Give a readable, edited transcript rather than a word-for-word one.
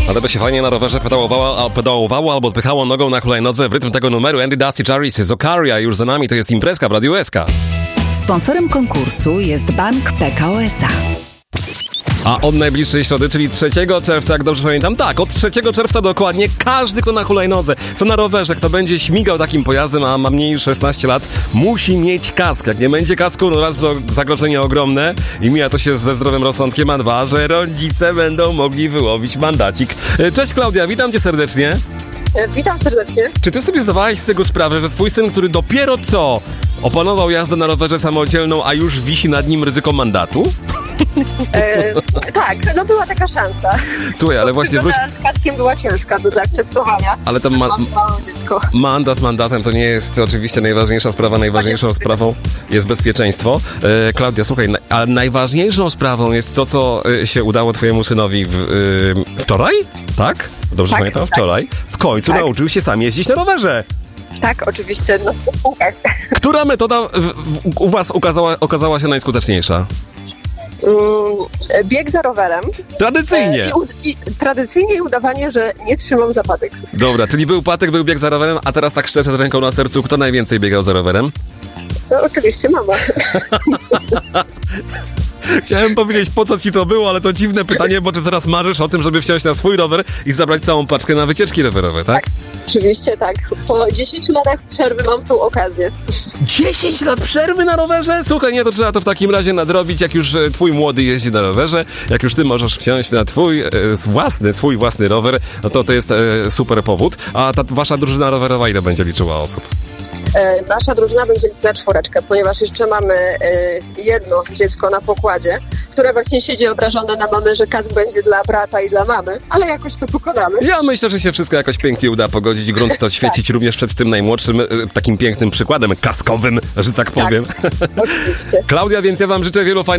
Ale by się fajnie na rowerze pedałowało albo odpychało nogą na hulajnodze w rytm tego numeru. Andy Dusty Charis z Okaria już za nami, to jest imprezka w Radiu SK. Sponsorem konkursu jest Bank PKO SA. A od najbliższej środy, czyli 3 czerwca, jak dobrze pamiętam, tak, od 3 czerwca dokładnie każdy, kto na hulajnodze, kto na rowerze, kto będzie śmigał takim pojazdem, a ma mniej niż 16 lat, musi mieć kask. Jak nie będzie kasku, no raz, że zagrożenie ogromne i mija to się ze zdrowym rozsądkiem, a dwa, że rodzice będą mogli wyłowić mandacik. Cześć Klaudia, witam cię serdecznie. Witam serdecznie. Czy ty sobie zdawałaś z tego sprawę, że twój syn, który dopiero co opanował jazdę na rowerze samodzielną, a już wisi nad nim ryzyko mandatu? Tak, no była taka szansa. Słuchaj, ale właśnie z kaskiem była ciężka do zaakceptowania. Ale tam mam małe dziecko. Mandatem to nie jest oczywiście najważniejsza sprawa. Najważniejszą sprawą jest bezpieczeństwo. Klaudia, słuchaj, ale najważniejszą sprawą jest to, co się udało twojemu synowi wczoraj? Tak? Dobrze pamiętam? Wczoraj. W końcu nauczył się sam jeździć na rowerze. Tak, oczywiście, na spółkach. Która metoda u was okazała się najskuteczniejsza? Bieg za rowerem. Tradycyjnie. Tradycyjnie i udawanie, że nie trzymam zapadek. Dobra, czyli był patek, był bieg za rowerem, a teraz tak szczerze z ręką na sercu, kto najwięcej biegał za rowerem? No, oczywiście mama. Chciałem powiedzieć, po co ci to było, ale to dziwne pytanie, bo ty teraz marzysz o tym, żeby wsiąść na swój rower i zabrać całą paczkę na wycieczki rowerowe, tak? Oczywiście tak. Po 10 latach przerwy mam tą okazję. 10 lat przerwy na rowerze? Słuchaj, nie, to trzeba to w takim razie nadrobić, jak już twój młody jeździ na rowerze, jak już ty możesz wsiąść na swój własny rower, no to jest super powód. A ta wasza drużyna rowerowa ile będzie liczyła osób? Nasza drużyna będzie na 4, ponieważ jeszcze mamy jedno dziecko na pokładzie, które właśnie siedzi obrażone na mamę, że kask będzie dla brata i dla mamy, ale jakoś to pokonamy. Ja myślę, że się wszystko jakoś pięknie uda pogodzić, grunt to świecić również przed tym najmłodszym, takim pięknym przykładem kaskowym, że tak powiem. Tak, oczywiście. Klaudia, więc ja wam życzę wielu fajnych